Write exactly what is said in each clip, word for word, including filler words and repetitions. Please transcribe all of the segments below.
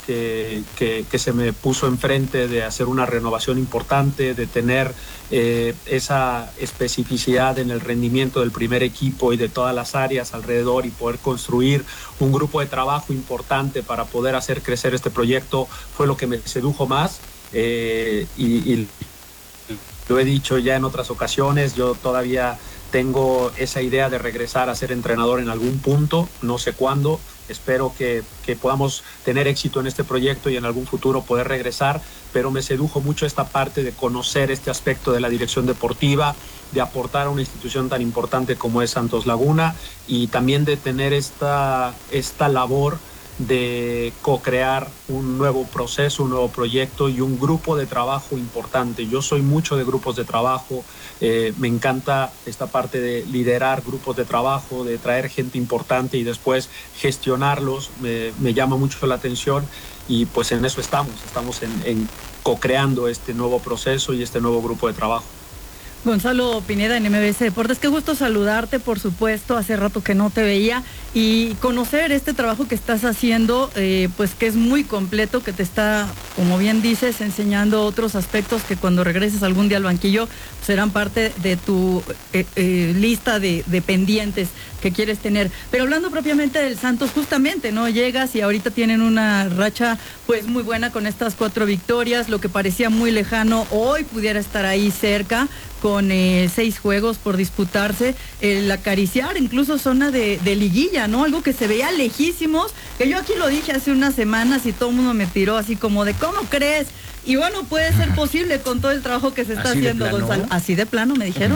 que, que, que se me puso enfrente de hacer una renovación importante, de tener eh, esa especificidad en el rendimiento del primer equipo y de todas las áreas alrededor y poder construir un grupo de trabajo importante para poder hacer crecer este proyecto fue lo que me sedujo más. Eh, y, y lo he dicho ya en otras ocasiones, yo todavía tengo esa idea de regresar a ser entrenador en algún punto, no sé cuándo. Espero que, que podamos tener éxito en este proyecto y en algún futuro poder regresar, pero me sedujo mucho esta parte de conocer este aspecto de la dirección deportiva, de aportar a una institución tan importante como es Santos Laguna y también de tener esta, esta labor de co-crear un nuevo proceso, un nuevo proyecto y un grupo de trabajo importante. Yo soy mucho de grupos de trabajo, eh, me encanta esta parte de liderar grupos de trabajo, de traer gente importante y después gestionarlos, me, me llama mucho la atención y pues en eso estamos, estamos en, en co-creando este nuevo proceso y este nuevo grupo de trabajo. Gonzalo Pineda en M B S Deportes, qué gusto saludarte, por supuesto, hace rato que no te veía y conocer este trabajo que estás haciendo, eh, pues que es muy completo, que te está, como bien dices, enseñando otros aspectos que cuando regreses algún día al banquillo serán parte de tu eh, eh, lista de, de pendientes que quieres tener. Pero hablando propiamente del Santos, justamente, ¿no? Llegas y ahorita tienen una racha pues muy buena con estas cuatro victorias, lo que parecía muy lejano hoy pudiera estar ahí cerca, con eh, seis juegos por disputarse, el acariciar incluso zona de, de liguilla, ¿no? Algo que se veía lejísimos, que yo aquí lo dije hace unas semanas y todo el mundo me tiró así como de ¿cómo crees? Y bueno, puede ser posible con todo el trabajo que se está ¿Así haciendo, de plano? Gonzalo. Así de plano, me dijeron.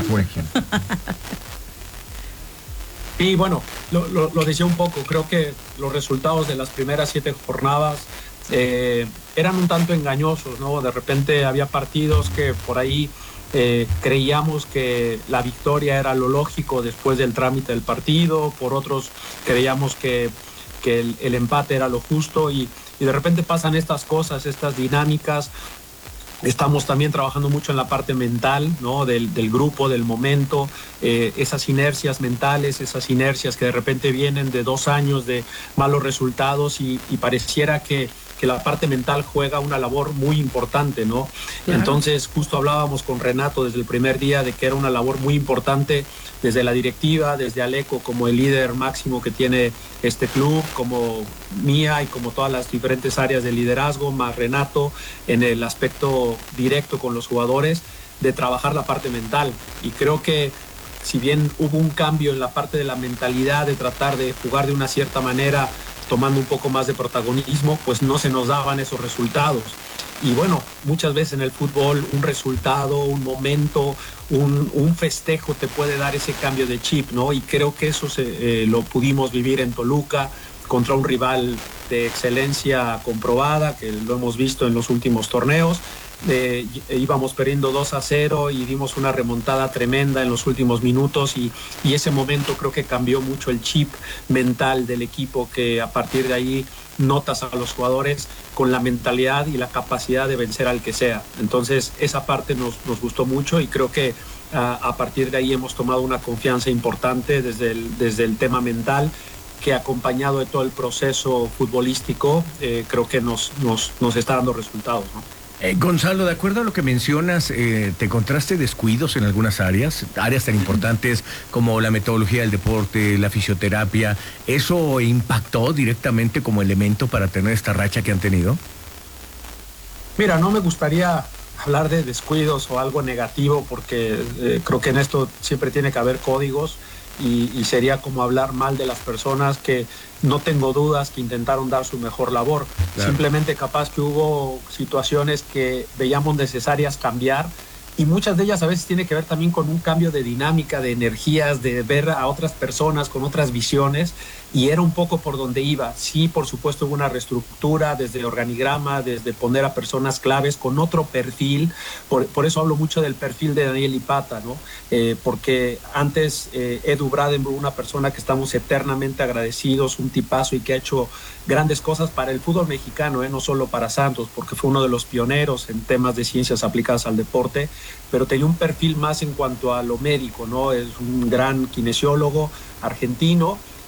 Y bueno, lo, lo, lo decía un poco, creo que los resultados de las primeras siete jornadas eh, eran un tanto engañosos, ¿no? De repente había partidos que por ahí Eh, creíamos que la victoria era lo lógico después del trámite del partido, por otros creíamos que, que el, el empate era lo justo y, y de repente pasan estas cosas, estas dinámicas. Estamos también trabajando mucho en la parte mental, ¿no? del, del grupo, del momento, eh, esas inercias mentales, esas inercias que de repente vienen de dos años de malos resultados y, y pareciera que que la parte mental juega una labor muy importante, ¿no? Claro. Entonces, justo hablábamos con Renato desde el primer día de que era una labor muy importante desde la directiva, desde Aleco como el líder máximo que tiene este club, como mía y como todas las diferentes áreas de liderazgo, más Renato en el aspecto directo con los jugadores, de trabajar la parte mental. Y creo que si bien hubo un cambio en la parte de la mentalidad, de tratar de jugar de una cierta manera, tomando un poco más de protagonismo, pues no se nos daban esos resultados. Y bueno, muchas veces en el fútbol un resultado, un momento, un, un festejo te puede dar ese cambio de chip, ¿no? Y creo que eso se, eh, lo pudimos vivir en Toluca contra un rival de excelencia comprobada, que lo hemos visto en los últimos torneos. Eh, íbamos perdiendo dos a cero y dimos una remontada tremenda en los últimos minutos y, y ese momento creo que cambió mucho el chip mental del equipo, que a partir de ahí notas a los jugadores con la mentalidad y la capacidad de vencer al que sea. Entonces esa parte nos, nos gustó mucho y creo que a, a partir de ahí hemos tomado una confianza importante desde el, desde el tema mental, que acompañado de todo el proceso futbolístico eh, creo que nos, nos, nos está dando resultados, ¿no? Eh, Gonzalo, de acuerdo a lo que mencionas, eh, ¿te encontraste descuidos en algunas áreas? Áreas tan importantes como la metodología del deporte, la fisioterapia. ¿Eso impactó directamente como elemento para tener esta racha que han tenido? Mira, no me gustaría hablar de descuidos o algo negativo porque eh, creo que en esto siempre tiene que haber códigos. Y, y sería como hablar mal de las personas que no tengo dudas que intentaron dar su mejor labor. Claro. Simplemente capaz que hubo situaciones que veíamos necesarias cambiar y muchas de ellas a veces tiene que ver también con un cambio de dinámica, de energías, de ver a otras personas con otras visiones y era un poco por donde iba. Sí, por supuesto hubo una reestructura desde el organigrama, desde poner a personas claves con otro perfil, por, por eso hablo mucho del perfil de Daniel Ipata, ¿no? Eh, porque antes eh, Edu Bradenburg, una persona que estamos eternamente agradecidos, un tipazo y que ha hecho grandes cosas para el fútbol mexicano, ¿eh? No solo para Santos, porque fue uno de los pioneros en temas de ciencias aplicadas al deporte, pero tenía un perfil más en cuanto a lo médico, ¿no? Es un gran kinesiólogo argentino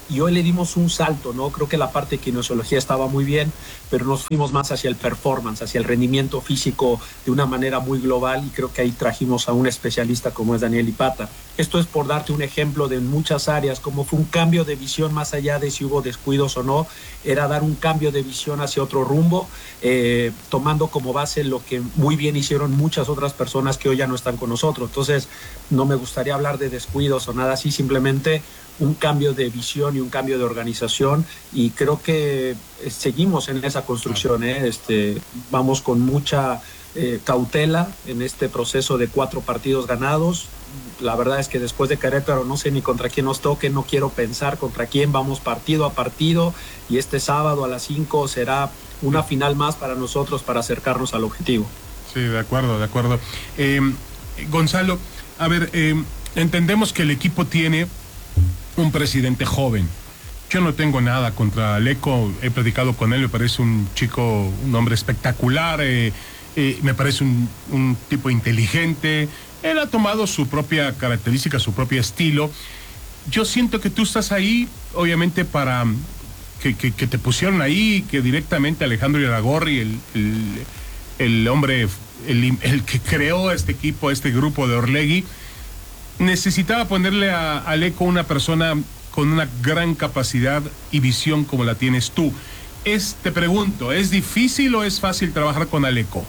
y hoy le dimos un salto, ¿no? Creo que la parte de kinesiología estaba muy bien, pero nos fuimos más hacia el performance, hacia el rendimiento físico de una manera muy global, y creo que ahí trajimos a un especialista como es Daniel Ipata. Esto es por darte un ejemplo de muchas áreas, como fue un cambio de visión más allá de si hubo descuidos o no, era dar un cambio de visión hacia otro rumbo, eh, tomando como base lo que muy bien hicieron muchas otras personas que hoy ya no están con nosotros. Entonces, no me gustaría hablar de descuidos o nada así, simplemente un cambio de visión y un cambio de organización, y creo que eh, seguimos en esa construcción, ¿eh? Este, vamos con mucha eh, cautela en este proceso de cuatro partidos ganados. La verdad es que después de Querétaro no sé ni contra quién nos toque, no quiero pensar contra quién, vamos partido a partido, y este sábado a las cinco será una final más para nosotros para acercarnos al objetivo. Sí, de acuerdo, de acuerdo. Eh, Gonzalo, a ver, eh, entendemos que el equipo tiene un presidente joven. Yo no tengo nada contra Aleco, he platicado con él, me parece un chico, un hombre espectacular, eh, eh, me parece un, un tipo inteligente. Él ha tomado su propia característica, su propio estilo. Yo siento que tú estás ahí, obviamente, para que, que, que te pusieron ahí, que directamente Alejandro Iragorri, el, el, el hombre, el, el que creó este equipo, este grupo de Orlegui, necesitaba ponerle a Aleco una persona con una gran capacidad y visión como la tienes tú. Es, te pregunto, ¿es difícil o es fácil trabajar con Aleco?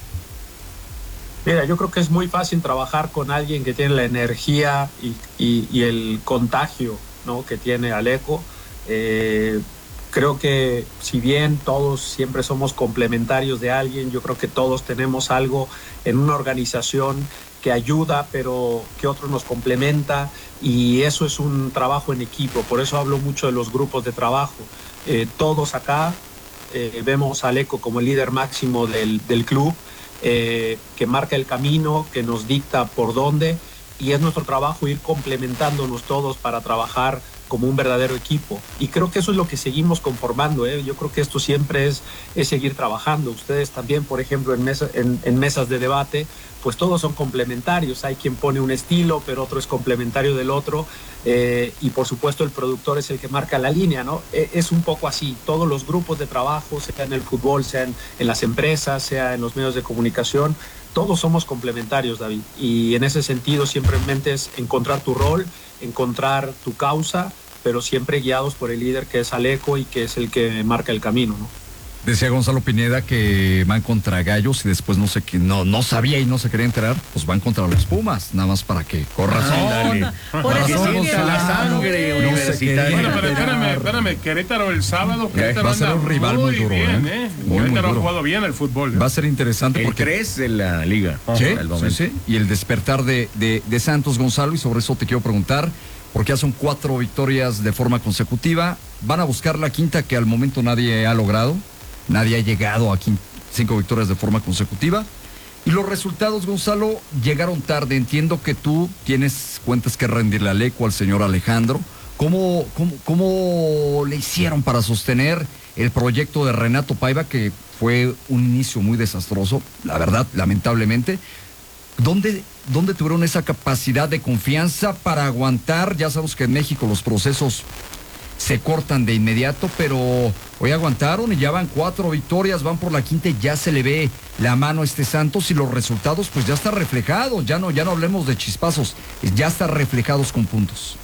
Mira, yo creo que es muy fácil trabajar con alguien que tiene la energía y, y, y el contagio, ¿no?, que tiene Aleco. Eh, creo que si bien todos siempre somos complementarios de alguien, yo creo que todos tenemos algo en una organización que ayuda, pero que otro nos complementa, y eso es un trabajo en equipo. Por eso hablo mucho de los grupos de trabajo. Eh, todos acá eh, vemos a Aleco como el líder máximo del, del club, eh, que marca el camino, que nos dicta por dónde, y es nuestro trabajo ir complementándonos todos para trabajar como un verdadero equipo. Y creo que eso es lo que seguimos conformando, ¿eh? Yo creo que esto siempre es, es seguir trabajando. Ustedes también, por ejemplo, en, mesa, en, en mesas de debate, pues todos son complementarios. Hay quien pone un estilo, pero otro es complementario del otro. Eh, y por supuesto el productor es el que marca la línea, ¿no? Eh, es un poco así. Todos los grupos de trabajo, sea en el fútbol, sea en, en las empresas, sea en los medios de comunicación, todos somos complementarios, David. Y en ese sentido simplemente es encontrar tu rol, encontrar tu causa, pero siempre guiados por el líder, que es Aleco, y que es el que marca el camino, ¿no? Decía Gonzalo Pineda que van contra Gallos y después no sé qué, no, no sabía y no se quería enterar, pues van contra los Pumas, nada más para que corra así. Dale. Por eso Razón, sigue la ganando. sangre No universitaria. sé Bueno, qué. pero espérame, espérame, Querétaro el sábado, Querétaro Va a ser anda un rival muy duro, bien, ¿eh? ¿eh? Muy, muy Querétaro duro. ha jugado bien al fútbol. ¿eh? Va a ser interesante El porque tres de la liga. Sí, el sí, momento. sí. Y el despertar de, de, de Santos, Gonzalo, y sobre eso te quiero preguntar, porque ya son cuatro victorias de forma consecutiva, van a buscar la quinta que al momento nadie ha logrado, nadie ha llegado a quin- cinco victorias de forma consecutiva, y los resultados, Gonzalo, llegaron tarde. Entiendo que tú tienes cuentas que rendirle a Aleco, al señor Alejandro. ¿Cómo, cómo, cómo le hicieron para sostener el proyecto de Renato Paiva, que fue un inicio muy desastroso, la verdad, lamentablemente? ¿Dónde, ¿Dónde tuvieron esa capacidad de confianza para aguantar? Ya sabemos que en México los procesos se cortan de inmediato, pero hoy aguantaron y ya van cuatro victorias, van por la quinta y ya se le ve la mano a este Santos, y los resultados pues ya están reflejados, ya no, ya no hablemos de chispazos, ya están reflejados con puntos.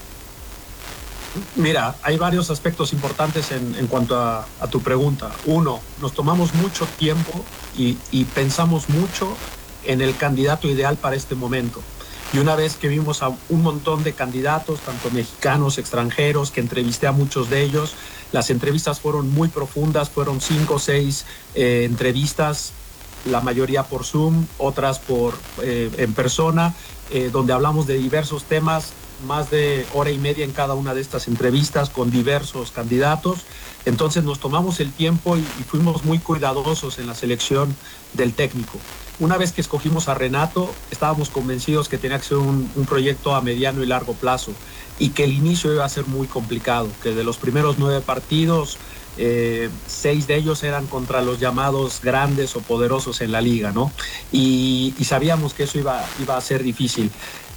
Mira, hay varios aspectos importantes en, en cuanto a, a tu pregunta. Uno, nos tomamos mucho tiempo y, y pensamos mucho en el candidato ideal para este momento. Y una vez que vimos a un montón de candidatos, tanto mexicanos, extranjeros, que entrevisté a muchos de ellos, las entrevistas fueron muy profundas, fueron cinco o seis eh, entrevistas, la mayoría por Zoom, otras por eh, en persona, eh, donde hablamos de diversos temas, más de hora y media en cada una de estas entrevistas con diversos candidatos. Entonces nos tomamos el tiempo y, y fuimos muy cuidadosos en la selección del técnico. Una vez que escogimos a Renato, estábamos convencidos que tenía que ser un, un proyecto a mediano y largo plazo, y que el inicio iba a ser muy complicado, que de los primeros nueve partidos, eh, seis de ellos eran contra los llamados grandes o poderosos en la liga, ¿no? Y, y sabíamos que eso iba, iba a ser difícil.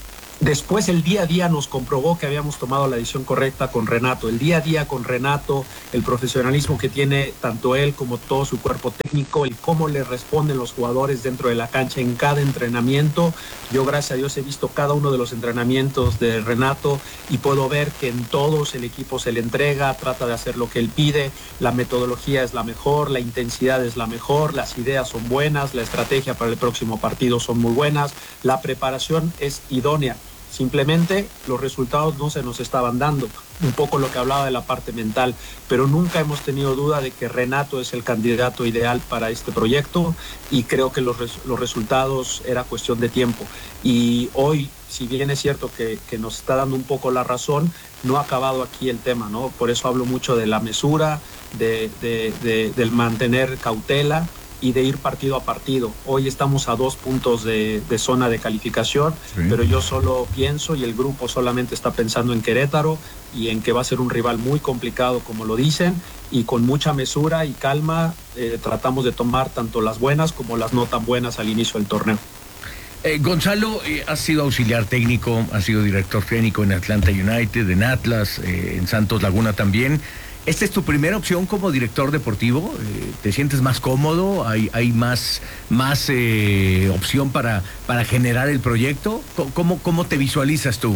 Después el día a día nos comprobó que habíamos tomado la decisión correcta con Renato. El día a día con Renato, el profesionalismo que tiene tanto él como todo su cuerpo técnico, el cómo le responden los jugadores dentro de la cancha en cada entrenamiento. Yo, gracias a Dios, he visto cada uno de los entrenamientos de Renato y puedo ver que en todos el equipo se le entrega, trata de hacer lo que él pide, la metodología es la mejor, la intensidad es la mejor, las ideas son buenas, la estrategia para el próximo partido son muy buenas, la preparación es idónea. Simplemente los resultados no se nos estaban dando, un poco lo que hablaba de la parte mental, pero nunca hemos tenido duda de que Renato es el candidato ideal para este proyecto y creo que los, res, los resultados era cuestión de tiempo. Y hoy, si bien es cierto que, que nos está dando un poco la razón, no ha acabado aquí el tema, ¿no? Por eso hablo mucho de la mesura, de, de, de, del mantener cautela y de ir partido a partido. Hoy estamos a dos puntos de, de zona de calificación, sí. Pero yo solo pienso y el grupo solamente está pensando en Querétaro y en que va a ser un rival muy complicado, como lo dicen, y con mucha mesura y calma eh, tratamos de tomar tanto las buenas como las no tan buenas al inicio del torneo. Eh, Gonzalo, eh, has sido auxiliar técnico, has sido director técnico en Atlanta United, en Atlas, eh, en Santos Laguna también. ¿Esta es tu primera opción como director deportivo? ¿Te sientes más cómodo? ¿Hay, hay más, más eh, opción para, para generar el proyecto? ¿Cómo, ¿Cómo te visualizas tú?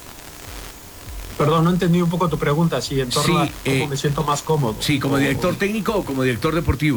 Perdón, no entendí un poco tu pregunta, sí, en torno sí, a cómo eh, me siento más cómodo. Sí, ¿como o, director técnico o como director deportivo?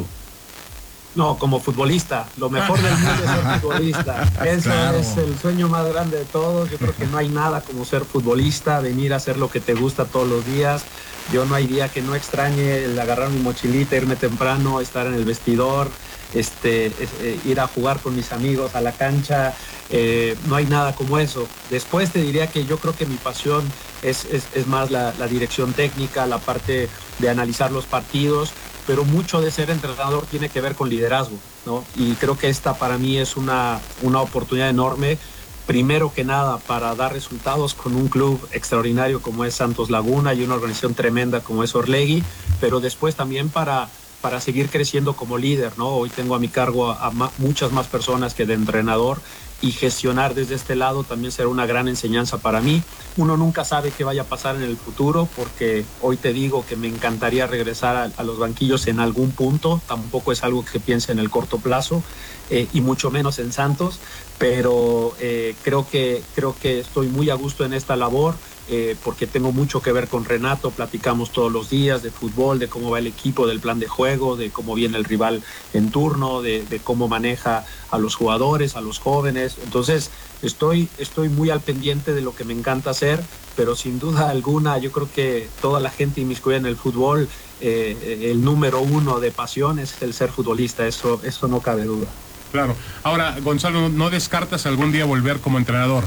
No, como futbolista. Lo mejor del mundo es ser futbolista. Ese claro. es el sueño más grande de todos. Yo creo que no hay nada como ser futbolista, venir a hacer lo que te gusta todos los días. Yo no hay día que no extrañe el agarrar mi mochilita, irme temprano, estar en el vestidor, este, eh, ir a jugar con mis amigos a la cancha. Eh, no hay nada como eso. Después te diría que yo creo que mi pasión es, es, es más la, la dirección técnica, la parte de analizar los partidos, pero mucho de ser entrenador tiene que ver con liderazgo, ¿no? Y creo que esta para mí es una, una oportunidad enorme, primero que nada para dar resultados con un club extraordinario como es Santos Laguna y una organización tremenda como es Orlegui, pero después también para, para seguir creciendo como líder, ¿no? Hoy tengo a mi cargo a, a ma, muchas más personas que de entrenador, y gestionar desde este lado también será una gran enseñanza para mí. Uno nunca sabe qué vaya a pasar en el futuro, porque hoy te digo que me encantaría regresar a, a los banquillos en algún punto, tampoco es algo que piense en el corto plazo, eh, y mucho menos en Santos, pero eh, creo que, creo que estoy muy a gusto en esta labor, eh, porque tengo mucho que ver con Renato, platicamos todos los días de fútbol, de cómo va el equipo, del plan de juego, de cómo viene el rival en turno, de, de cómo maneja a los jugadores, a los jóvenes. Entonces estoy, estoy muy al pendiente de lo que me encanta hacer, pero sin duda alguna yo creo que toda la gente inmiscuida en el fútbol, eh, el número uno de pasión es el ser futbolista, eso, eso no cabe duda. Claro. Ahora, Gonzalo, ¿no descartas algún día volver como entrenador?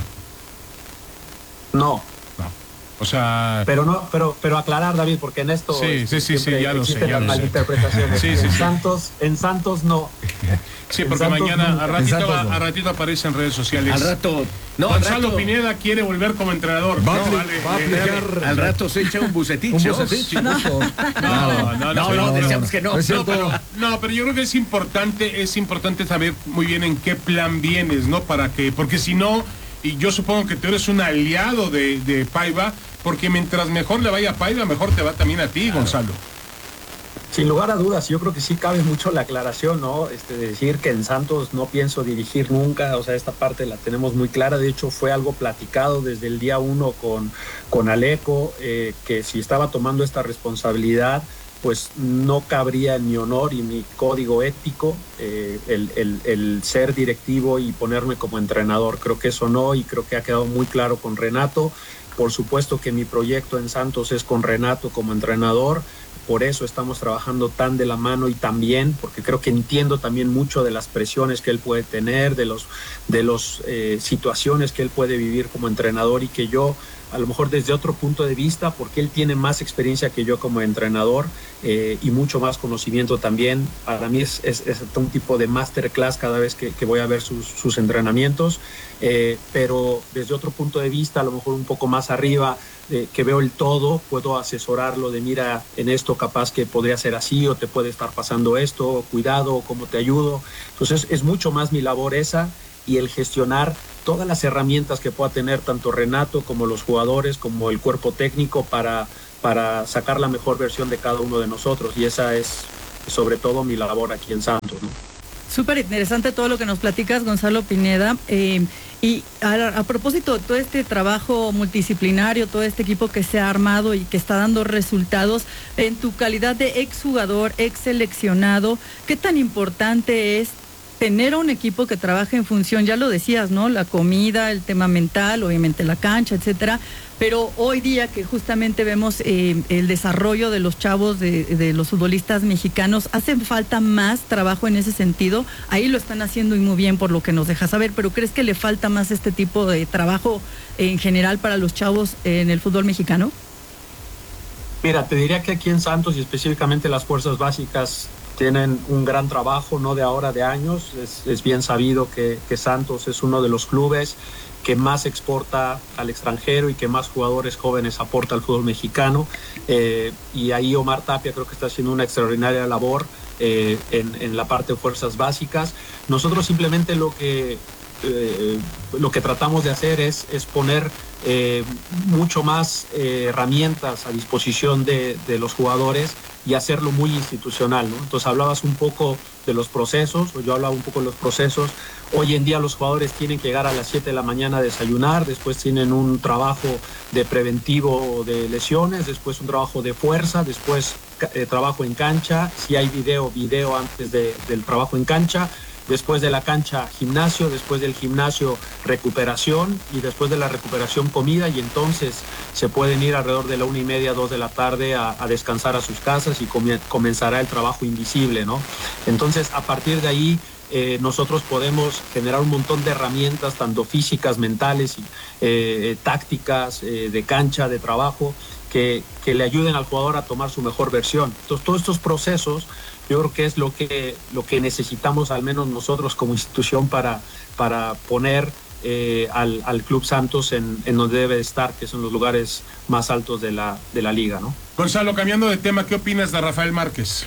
No. O sea... Pero no, pero, pero aclarar, David, porque en esto sí, sí, sí, sí, ya lo sé, ya las lo malinterpretaciones. Sí, sí, en sí. Santos, en Santos no. Sí, porque Santos mañana nunca. a ratito, Santos no. a ratito aparece en redes sociales. Al rato... No, Gonzalo rato, Pineda quiere volver como entrenador. Va, no, a, vale, va a aplicar... Al rato se echa un buceticho. Un buceticho. No, no, no, no, no, no, decíamos que no. No, pero, no, pero yo creo que es importante, es importante saber muy bien en qué plan vienes, ¿no? Para que, porque si no, y yo supongo que tú eres un aliado de, de Paiva, porque mientras mejor le vaya a Paiva, mejor te va también a ti, claro. Gonzalo. Sin lugar a dudas, yo creo que sí cabe mucho la aclaración, ¿no? Este, decir que en Santos no pienso dirigir nunca, o sea, esta parte la tenemos muy clara. De hecho, fue algo platicado desde el día uno con, con Aleco, eh, que si estaba tomando esta responsabilidad, pues no cabría en mi honor y mi código ético eh, el, el, el ser directivo y ponerme como entrenador. Creo que eso no, y creo que ha quedado muy claro con Renato. Por supuesto que mi proyecto en Santos es con Renato como entrenador, por eso estamos trabajando tan de la mano y tan bien, porque creo que entiendo también mucho de las presiones que él puede tener, de los de los eh, situaciones que él puede vivir como entrenador, y que yo, a lo mejor desde otro punto de vista, porque él tiene más experiencia que yo como entrenador eh, y mucho más conocimiento también. Para mí es, es, es un tipo de masterclass cada vez que, que voy a ver sus, sus entrenamientos, eh, pero desde otro punto de vista, a lo mejor un poco más arriba, eh, que veo el todo, puedo asesorarlo de mira, en esto capaz que podría ser así, o te puede estar pasando esto, cuidado, cómo te ayudo. Entonces es mucho más mi labor esa, y el gestionar todas las herramientas que pueda tener tanto Renato como los jugadores, como el cuerpo técnico para, para sacar la mejor versión de cada uno de nosotros, y esa es sobre todo mi labor aquí en Santos, ¿no? Súper interesante todo lo que nos platicas, Gonzalo Pineda. Eh, y a, a propósito de todo este trabajo multidisciplinario, todo este equipo que se ha armado y que está dando resultados, en tu calidad de exjugador, ex seleccionado, ¿qué tan importante es tener un equipo que trabaje en función, ya lo decías, ¿no? La comida, el tema mental, obviamente la cancha, etcétera. Pero hoy día que justamente vemos eh, el desarrollo de los chavos, de, de los futbolistas mexicanos, ¿hace falta más trabajo en ese sentido? Ahí lo están haciendo y muy bien por lo que nos deja saber, pero ¿crees que le falta más este tipo de trabajo en general para los chavos en el fútbol mexicano? Mira, te diría que aquí en Santos y específicamente las fuerzas básicas tienen un gran trabajo, no de ahora, de años. Es, es bien sabido que, que Santos es uno de los clubes que más exporta al extranjero y que más jugadores jóvenes aporta al fútbol mexicano. Eh, y ahí Omar Tapia creo que está haciendo una extraordinaria labor eh, en, en la parte de fuerzas básicas. Nosotros simplemente lo que, eh, lo que tratamos de hacer es, es poner eh, mucho más eh, herramientas a disposición de, de los jugadores y hacerlo muy institucional, ¿no? Entonces hablabas un poco de los procesos, o yo hablaba un poco de los procesos. Hoy en día los jugadores tienen que llegar a las siete de la mañana a desayunar, después tienen un trabajo de preventivo de lesiones, después un trabajo de fuerza, después eh, trabajo en cancha, si hay video, video antes de, del trabajo en cancha, después de la cancha gimnasio, después del gimnasio recuperación y después de la recuperación comida, y entonces se pueden ir alrededor de la una y media, dos de la tarde a, a descansar a sus casas y come, comenzará el trabajo invisible, ¿no? Entonces a partir de ahí eh, nosotros podemos generar un montón de herramientas, tanto físicas, mentales, y, eh, tácticas, eh, de cancha, de trabajo, que, que le ayuden al jugador a tomar su mejor versión. Entonces todos estos procesos yo creo que es lo que, lo que necesitamos, al menos nosotros como institución, para, para poner eh, al, al Club Santos en, en donde debe estar, que son los lugares más altos de la, de la liga, ¿no? Gonzalo, cambiando de tema, ¿qué opinas de Rafael Márquez?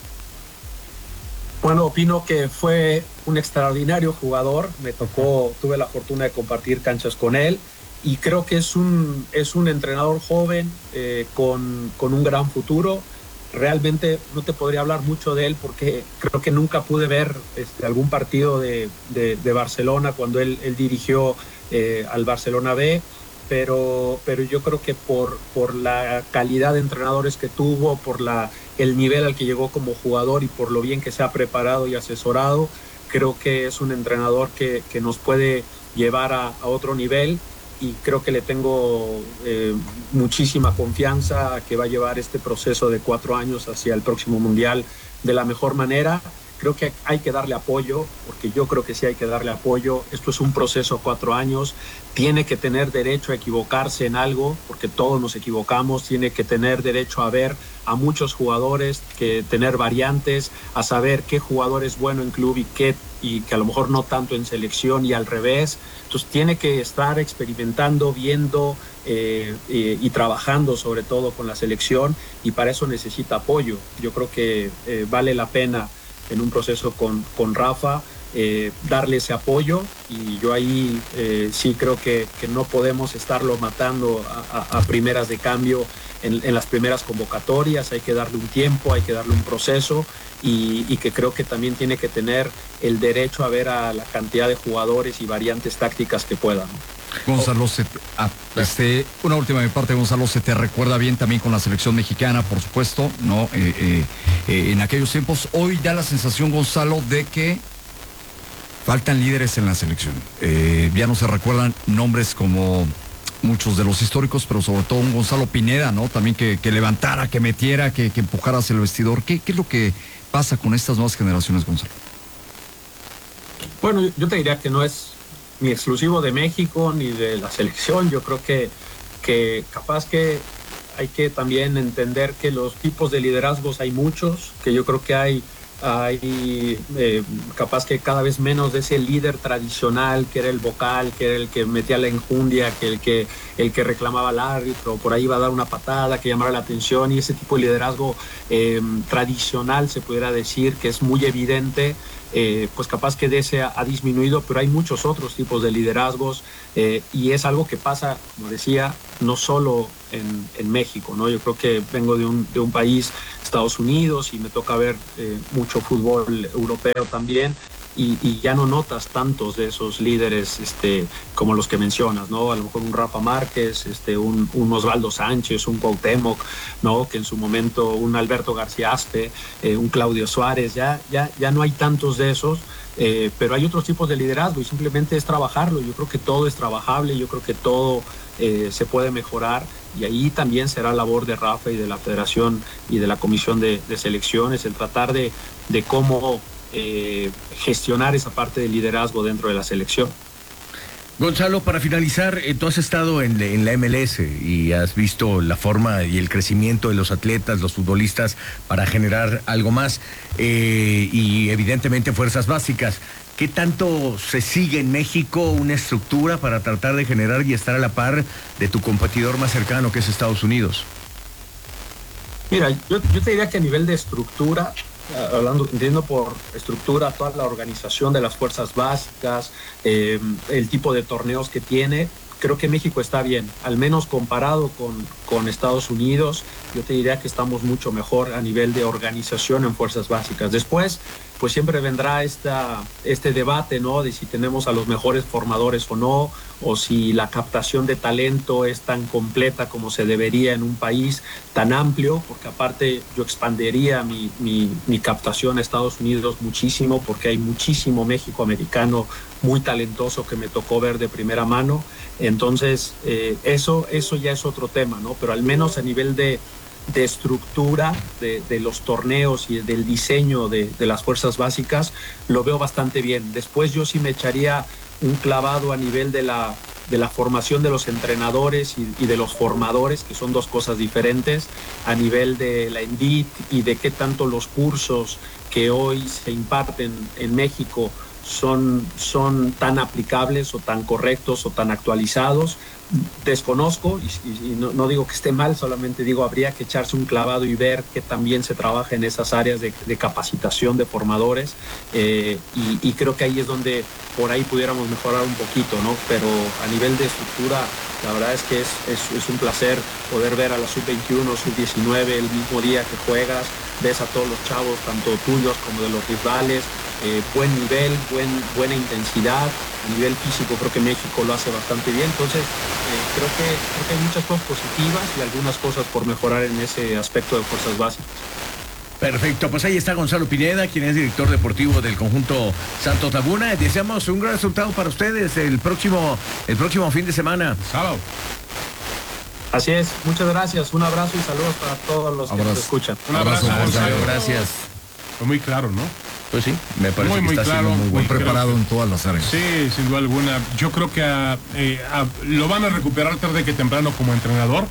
Bueno, opino que fue un extraordinario jugador. Me tocó, tuve la fortuna de compartir canchas con él y creo que es un, es un entrenador joven eh, con, con un gran futuro. Realmente no te podría hablar mucho de él porque creo que nunca pude ver este, algún partido de, de, de Barcelona cuando él, él dirigió eh, al Barcelona B, pero, pero yo creo que por, por la calidad de entrenadores que tuvo, por la, el nivel al que llegó como jugador y por lo bien que se ha preparado y asesorado, creo que es un entrenador que, que nos puede llevar a, a otro nivel. Y creo que le tengo eh, muchísima confianza a que va a llevar este proceso de cuatro años hacia el próximo Mundial de la mejor manera. Creo que hay que darle apoyo, porque yo creo que sí hay que darle apoyo. Esto es un proceso a cuatro años. Tiene que tener derecho a equivocarse en algo, porque todos nos equivocamos. Tiene que tener derecho a ver a muchos jugadores, que tener variantes, a saber qué jugador es bueno en club y qué y que a lo mejor no tanto en selección y al revés. Entonces tiene que estar experimentando, viendo eh, eh, y trabajando sobre todo con la selección, y para eso necesita apoyo. Yo creo que eh, vale la pena en un proceso con, con Rafa eh, darle ese apoyo, y yo ahí eh, sí creo que, que no podemos estarlo matando a, a, a primeras de cambio en, en las primeras convocatorias. Hay que darle un tiempo, hay que darle un proceso, y, y que creo que también tiene que tener el derecho a ver a la cantidad de jugadores y variantes tácticas que puedan, ¿no? Gonzalo, se te, ah, este, una última de mi parte, Gonzalo, se te recuerda bien también con la selección mexicana, por supuesto, ¿no? Eh, eh, eh, en aquellos tiempos, hoy da la sensación, Gonzalo, de que faltan líderes en la selección. Eh, ya no se recuerdan nombres como muchos de los históricos, pero sobre todo un Gonzalo Pineda, ¿no? También que, que levantara, que metiera, que, que empujara hacia el vestidor. ¿Qué, ¿Qué es lo que pasa con estas nuevas generaciones, Gonzalo? Bueno, yo te diría que no es ni exclusivo de México ni de la selección. Yo creo que, que capaz que hay que también entender que los tipos de liderazgos hay muchos, que yo creo que hay hay eh, capaz que cada vez menos de ese líder tradicional que era el vocal, que era el que metía la enjundia, que el que, el que reclamaba al árbitro, por ahí iba a dar una patada, que llamara la atención, y ese tipo de liderazgo eh, tradicional, se pudiera decir, que es muy evidente. Eh, pues capaz que de ese ha, ha disminuido, pero hay muchos otros tipos de liderazgos eh, y es algo que pasa, como decía, no solo en, en México, ¿no? Yo creo que vengo de un, de un país, Estados Unidos, y me toca ver eh, mucho fútbol europeo también, y, y ya no notas tantos de esos líderes este, como los que mencionas, ¿no? A lo mejor un Rafa Márquez, este, un, un Osvaldo Sánchez, un Cuauhtémoc, ¿no? Que en su momento un Alberto García Aspe, eh, un Claudio Suárez, ya, ya, ya no hay tantos de esos, eh, pero hay otros tipos de liderazgo y simplemente es trabajarlo. Yo creo que todo es trabajable, yo creo que todo eh, se puede mejorar, y ahí también será labor de Rafa y de la Federación y de la Comisión de, de Selecciones el tratar de, de cómo Eh, gestionar esa parte de liderazgo dentro de la selección. Gonzalo, para finalizar, eh, tú has estado en, en la M L S y has visto la forma y el crecimiento de los atletas, los futbolistas, para generar algo más eh, y evidentemente fuerzas básicas. ¿Qué tanto se sigue en México una estructura para tratar de generar y estar a la par de tu competidor más cercano, que es Estados Unidos? Mira, yo, yo te diría que a nivel de estructura, hablando, entiendo por estructura toda la organización de las fuerzas básicas, eh, el tipo de torneos que tiene, creo que México está bien, al menos comparado con, con Estados Unidos. Yo te diría que estamos mucho mejor a nivel de organización en fuerzas básicas. Después, pues siempre vendrá esta, este debate, ¿no? De si tenemos a los mejores formadores o no, o si la captación de talento es tan completa como se debería en un país tan amplio, porque aparte yo expandería mi, mi, mi captación a Estados Unidos muchísimo, porque hay muchísimo México-americano muy talentoso que me tocó ver de primera mano. Entonces, eh, eso, eso ya es otro tema, ¿no? Pero al menos a nivel de de estructura de, de los torneos y del diseño de, de las fuerzas básicas, lo veo bastante bien. Después yo sí me echaría un clavado a nivel de la, de la formación de los entrenadores y, y de los formadores, que son dos cosas diferentes, a nivel de la ENVIT y de qué tanto los cursos que hoy se imparten en México son, son tan aplicables o tan correctos o tan actualizados. Desconozco y, y no, no digo que esté mal, solamente digo habría que echarse un clavado y ver que también se trabaja en esas áreas de, de capacitación de formadores eh, y, y creo que ahí es donde por ahí pudiéramos mejorar un poquito, ¿no? Pero a nivel de estructura, la verdad es que es, es, es un placer poder ver a la sub veintiuno, sub diecinueve el mismo día que juegas, ves a todos los chavos, tanto tuyos como de los rivales, eh, buen nivel, buen, buena intensidad. A nivel físico creo que México lo hace bastante bien, entonces eh, creo, que, creo que hay muchas cosas positivas y algunas cosas por mejorar en ese aspecto de fuerzas básicas. Perfecto, pues ahí está Gonzalo Pineda, quien es director deportivo del conjunto Santos Laguna. Deseamos un gran resultado para ustedes el próximo, el próximo fin de semana. Sábado. Así es, muchas gracias, un abrazo y saludos para todos los abrazo. que nos escuchan. Un abrazo, abrazo Gonzalo. Gracias. Fue muy claro, ¿no? Pues sí, me parece Muy, que muy está claro, siendo muy Muy bueno. creo preparado que- en todas las áreas. Sí, sin duda alguna. Yo creo que ah, eh, ah, lo van a recuperar tarde que temprano como entrenador.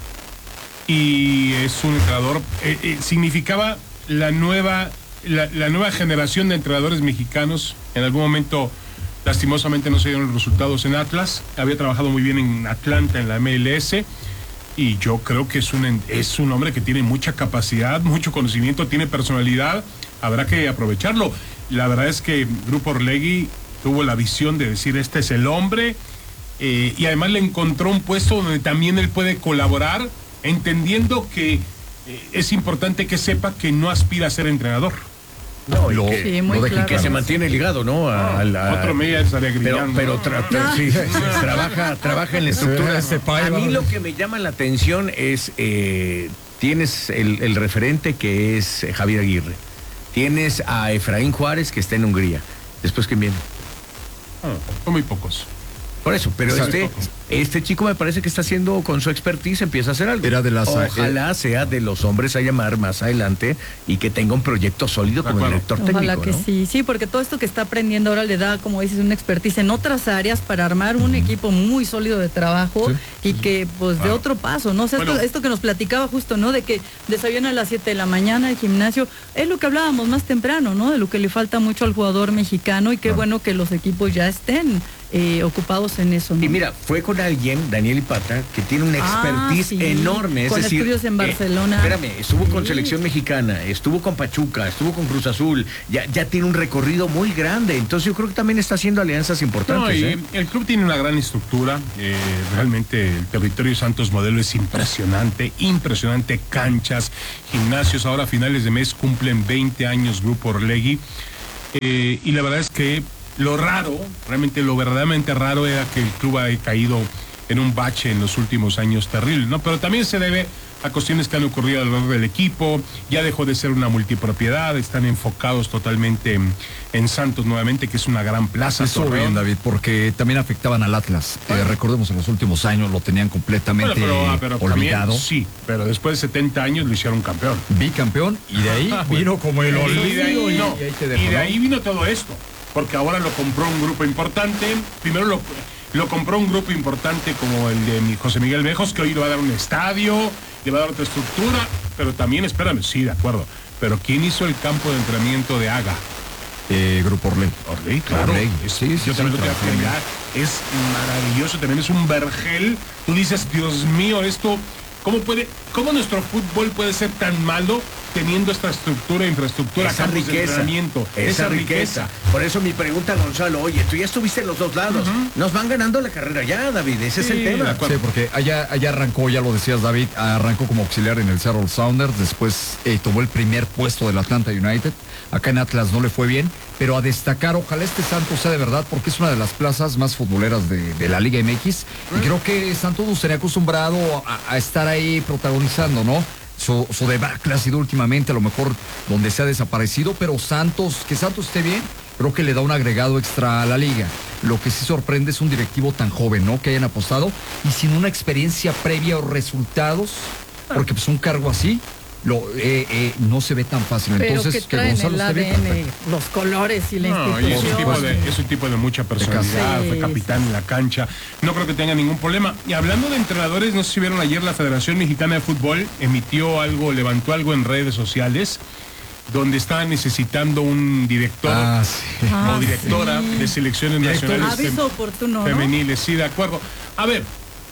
Y es un entrenador. Eh, eh, significaba la nueva, la, la nueva generación de entrenadores mexicanos. En algún momento, lastimosamente, no se dieron los resultados en Atlas. Había trabajado muy bien en Atlanta, en la M L S. Y yo creo que es un, es un hombre que tiene mucha capacidad, mucho conocimiento, tiene personalidad. Habrá que aprovecharlo. La verdad es que Grupo Orlegui tuvo la visión de decir, este es el hombre, eh, y además le encontró un puesto donde también él puede colaborar, entendiendo que eh, es importante que sepa que no aspira a ser entrenador. No, y Lo- que, Sí, muy lo dejen claro. que se claro. mantiene ligado, ¿no? A, a la- Otro media estaría Pero, grillando. pero ¿no? tra- tra- sí, trabaja, trabaja en la estructura. Ese país, A mí vamos. lo que me llama la atención es, eh, tienes el, el referente que es eh, Javier Aguirre. Tienes a Efraín Juárez, que está en Hungría. Después, ¿quién viene? Ah, son muy pocos. Por eso, pero Sa- este... Este chico me parece que está haciendo, con su expertise, empieza a hacer algo. Era de las- Ojalá sea de los hombres a llamar más adelante y que tenga un proyecto sólido como acuerdo. director técnico, Ojalá que ¿no? sí, sí, porque todo esto que está aprendiendo ahora le da, como dices, una expertise en otras áreas para armar un equipo muy sólido de trabajo y que, pues, de Claro. otro paso, ¿no? O sea, Bueno. esto, esto que nos platicaba justo, ¿no? De que desayuna a las siete de la mañana, el gimnasio, es lo que hablábamos más temprano, ¿no? De lo que le falta mucho al jugador mexicano y qué bueno que los equipos ya estén eh, ocupados en eso, ¿no? Y mira, fue con alguien, Daniel Ipata, que tiene una Ah, expertise sí, enorme. Es con decir, estudios en eh, Barcelona. espérame, estuvo con Sí. Selección Mexicana, estuvo con Pachuca, estuvo con Cruz Azul, ya, ya tiene un recorrido muy grande. Entonces yo creo que también está haciendo alianzas importantes. No, y ¿eh? el club tiene una gran estructura. eh, realmente el territorio Santos Modelo es impresionante, impresionante. Canchas, gimnasios. Ahora a finales de mes cumplen veinte años Grupo Orlegui. Eh, y la verdad es que lo raro, realmente lo verdaderamente raro era que el club haya caído en un bache en los últimos años terribles, ¿no? Pero también se debe a cuestiones que han ocurrido alrededor del equipo. Ya dejó de ser una multipropiedad, están enfocados totalmente en, en Santos nuevamente, que es una gran plaza. Estuvo Torreón. bien, David, porque también afectaban al Atlas. Eh, recordemos, en los últimos años lo tenían completamente Bueno, pero, ah, pero también, olvidado. sí, pero después de setenta años lo hicieron campeón. Bicampeón, y de ahí vino como el Y de olvido. ahí, no, y ahí te dejó, y de ¿no? ahí vino todo esto, porque ahora lo compró un grupo importante. Primero lo, lo compró un grupo importante como el de mi José Miguel Bejos, que hoy le va a dar un estadio, le va a dar otra estructura, pero también, espérame, sí, de acuerdo, pero ¿quién hizo el campo de entrenamiento de Haga? Eh, Grupo Orlegui. Orlegui, claro. Orlegui, Es- sí, sí, yo sí, también lo tengo trabajó que ahí. mirar. Es maravilloso, también es un vergel. Tú dices, Dios mío, esto, ¿cómo puede, cómo nuestro fútbol puede ser tan malo teniendo esta estructura, infraestructura, Esa campos de riqueza, entrenamiento? esa riqueza. Por eso mi pregunta, Gonzalo, oye, tú ya estuviste en los dos lados. Nos van ganando la carrera ya, David, ese es Sí, el tema. de acuerdo. Sí, porque allá, allá arrancó, ya lo decías, David, arrancó como auxiliar en el Seattle Sounders, después eh, tomó el primer puesto del Atlanta United. Acá en Atlas no le fue bien, pero a destacar, ojalá este Santos sea de verdad, porque es una de las plazas más futboleras de, de la Liga M X. Y creo que Santos nos tenía acostumbrado a, a estar ahí protagonizando, ¿no? Su, su debacle ha sido últimamente a lo mejor donde se ha desaparecido, pero Santos, que Santos esté bien, creo que le da un agregado extra a la liga. Lo que sí sorprende es un directivo tan joven, ¿no? Que hayan apostado y sin una experiencia previa o resultados, porque pues un cargo así lo eh, eh, no se ve tan fácil. Pero Entonces, que traen Gonzalo el esté bien, A D N, perfecto. los colores y la No, y es un, institución. tipo de, es un tipo de mucha personalidad, Sí, fue capitán en la cancha, no creo que tenga ningún problema. Y hablando de entrenadores, no sé si vieron ayer la Federación Mexicana de Fútbol emitió algo, levantó algo en redes sociales, donde está necesitando un director Ah, sí. Ah, o directora sí. de selecciones Director. nacionales Aviso fem- oportuno, ¿no? femeniles, sí, de acuerdo. A ver,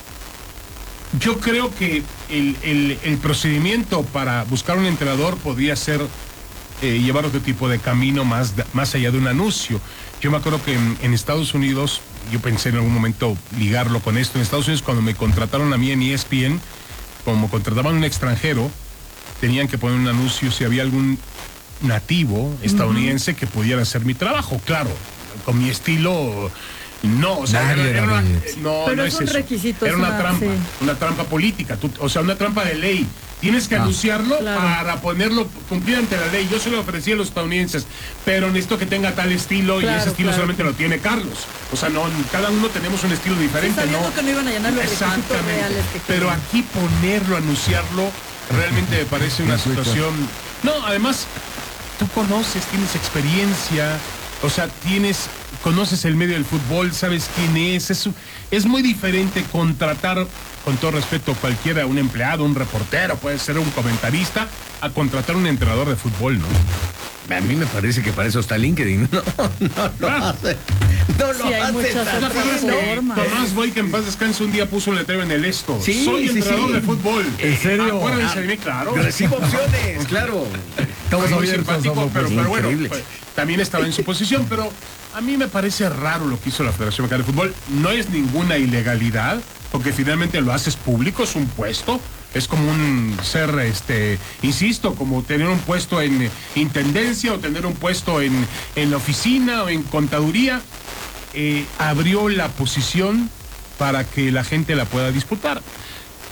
yo creo que el, el- el procedimiento para buscar un entrenador podría ser eh, llevar otro tipo de camino más, da- más allá de un anuncio. Yo me acuerdo que en, en Estados Unidos, yo pensé en algún momento ligarlo con esto, en Estados Unidos cuando me contrataron a mí en E S P N, como contrataban a un extranjero, tenían que poner un anuncio si había algún nativo estadounidense que pudiera hacer mi trabajo. Claro, con mi estilo, no, o sea, Nadie, era, era una, David. no, Pero no es es, un eso. requisito, Era es una una- trampa, sí. una trampa política, tú- o sea, una trampa de ley. Tienes que Ah. anunciarlo Claro. para ponerlo, cumplir ante la ley. Yo se lo ofrecí a los estadounidenses, pero necesito que tenga tal estilo y Claro, ese estilo claro. solamente lo tiene Carlos. O sea, no, cada uno tenemos un estilo diferente, Sabiendo ¿no? que no iban a llenar los requisitos Exactamente. reales que Pero quieren. aquí ponerlo, anunciarlo, realmente me parece una En Twitter. situación. No, además, tú conoces, tienes experiencia, o sea, tienes, conoces el medio del fútbol, sabes quién es. Es, es muy diferente contratar, con todo respeto, cualquiera, un empleado, un reportero, puede ser un comentarista, a contratar un entrenador de fútbol, ¿no? A mí me parece que para eso está LinkedIn. No, no lo Ah. hace. No lo Sí, hay hace muchas tan otras bien, ¿no? formas. Tomás Boy, que en paz descanse, un día puso un letrero en el esto. Sí, Soy sí, entrenador sí. de fútbol. ¿En serio? Acuérdense de mí, claro. Recibo opciones, claro. Estamos muy abiertos, simpático, Gonzalo, pero, pues, pero bueno, increíble. pues, también estaba en su posición, pero a mí me parece raro lo que hizo la Federación Mexicana de Fútbol. No es ninguna ilegalidad, porque finalmente lo haces público, es un puesto, es como un ser, este, insisto, como tener un puesto en eh, intendencia o tener un puesto en, en la oficina o en contaduría. Eh, abrió la posición para que la gente la pueda disputar.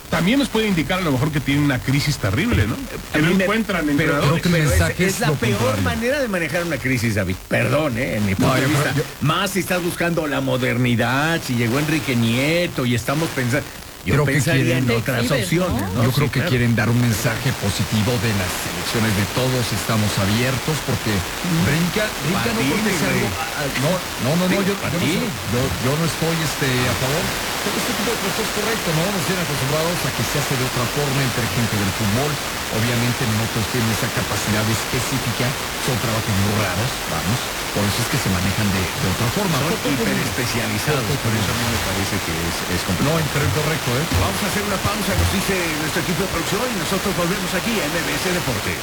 también nos puede indicar a lo mejor que tienen una crisis terrible, ¿no? Que no me- encuentran pero, entrenadores. pero es, mensaje es es la lo peor contrario. manera de manejar una crisis, David. Perdón, ¿eh? En mi punto No, de yo- vista. yo- Más si estás buscando la modernidad, si llegó Enrique Nieto y estamos pensando... Yo Creo que pensaría quieren- en otras Te exhibes, opciones, ¿no? ¿no? Yo Sí, creo que claro. quieren dar un mensaje positivo de las elecciones de todos, estamos abiertos porque brinca, brinca no Para ti, porque sea güey. algo- ah, ah, no, no, no, no, Digo, yo, para yo, no ti. soy- yo, yo no estoy este, a favor. Pero este tipo de cosas es correcto, ¿no? Nos tienen acostumbrados a que se hace de otra forma entre gente del fútbol. Obviamente nosotros tienen esa capacidad específica, son trabajos muy raros, vamos. Por eso es que se manejan de, de otra forma. Son Poco común. hiperespecializados, por eso a mí me parece que es, es No, complicado. pero incorrecto, ¿eh? Vamos a hacer una pausa, nos dice nuestro equipo de producción y nosotros volvemos aquí a M B S Deportes.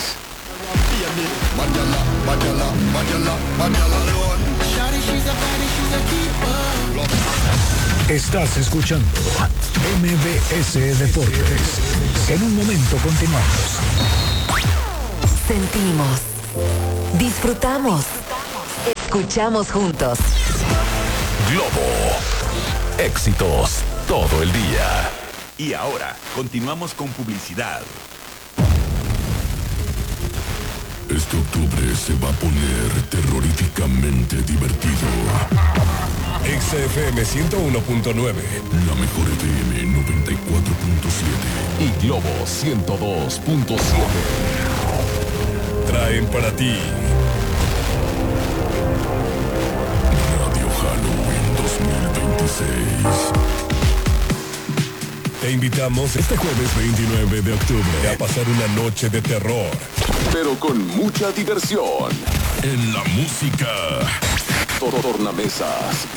Estás escuchando M B S Deportes. En un momento continuamos. Sentimos, disfrutamos, escuchamos juntos. Globo. Éxitos todo el día. Y ahora, continuamos con publicidad. Este octubre se va a poner terroríficamente divertido. X F M ciento uno punto nueve. La mejor F M noventa y cuatro punto siete. Y Globo ciento dos punto siete. Traen para ti Radio Halloween dos mil veintiséis. Te invitamos este jueves veintinueve de octubre a pasar una noche de terror, pero con mucha diversión. En la música, tornamesas,